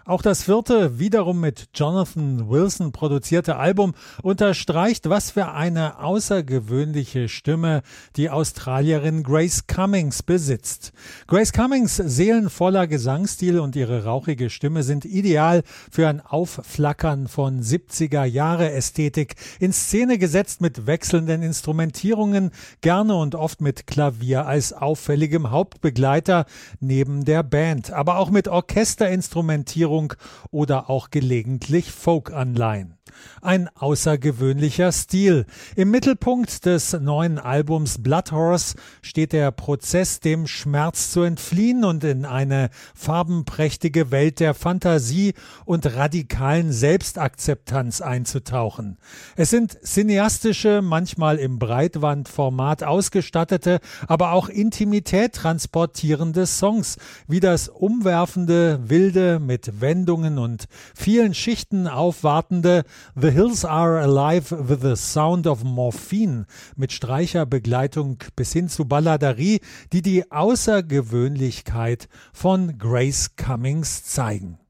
Auch das vierte, wiederum mit Jonathan Wilson produzierte Album unterstreicht, was für eine außergewöhnliche Stimme die Australierin Grace Cummings besitzt. Grace Cummings' seelenvoller Gesangsstil und ihre rauchige Stimme sind ideal für ein Aufflackern von 70er-Jahre-Ästhetik, in Szene gesetzt mit wechselnden Instrumentierungen, gerne und oft mit Klavier als auffälligem Hauptbegleiter neben der Band, aber auch mit Orchesterinstrumentierung oder auch gelegentlich Folk-Anleihen. Ein außergewöhnlicher Stil. Im Mittelpunkt des neuen Albums Blood Horse steht der Prozess, dem Schmerz zu entfliehen und in eine farbenprächtige Welt der Fantasie und radikalen Selbstakzeptanz einzutauchen. Es sind cineastische, manchmal im Breitbandformat ausgestattete, aber auch Intimität transportierende Songs, wie das umwerfende, wilde, mit Wendungen und vielen Schichten aufwartende The Hills Are Alive with the Sound of Morphine mit Streicherbegleitung bis hin zu Balladerie, die die Außergewöhnlichkeit von Grace Cummings zeigen.